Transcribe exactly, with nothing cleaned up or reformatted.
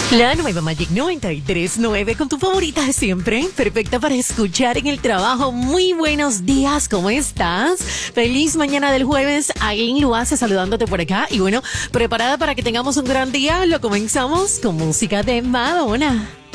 La nueva Magic noventa y tres punto nueve con tu favorita de siempre, perfecta para escuchar en el trabajo. Muy buenos días, ¿cómo estás? Feliz mañana del jueves, Aileen lo hace saludándote por acá. Y bueno, preparada para que tengamos un gran día, lo comenzamos con música de Madonna.